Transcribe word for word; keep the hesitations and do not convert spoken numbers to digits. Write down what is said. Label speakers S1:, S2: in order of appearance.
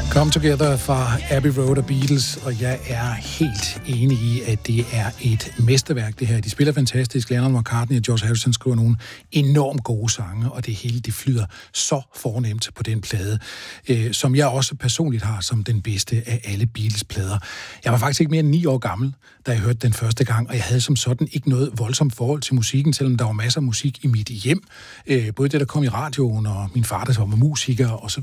S1: Come Together fra Abbey Road og Beatles, og jeg er helt enig i, at det er et mesterværk, det her. De spiller fantastisk. Lennon, McCartney og George Harrison skriver nogle enormt gode sange, og det hele, det flyder så fornemt på den plade, øh, som jeg også personligt har som den bedste af alle Beatles-plader. Jeg var faktisk ikke mere end ni år gammel, da jeg hørte den første gang, og jeg havde som sådan ikke noget voldsomt forhold til musikken, selvom der var masser af musik i mit hjem. Øh, både det, der kom i radioen, og min far, der var musiker, og så